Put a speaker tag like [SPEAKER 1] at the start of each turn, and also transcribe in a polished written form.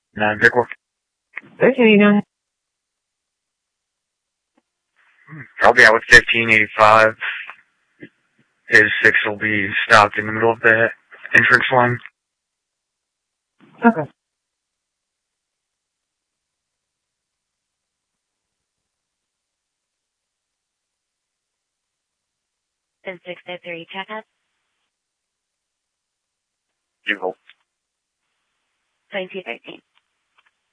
[SPEAKER 1] Pickle.
[SPEAKER 2] Okay, now.
[SPEAKER 1] I'll be out with 1585. His 6 will be stopped in the middle of the entrance line.
[SPEAKER 2] Okay.
[SPEAKER 3] Is 603 checkup?
[SPEAKER 1] You hold.
[SPEAKER 3] 2213.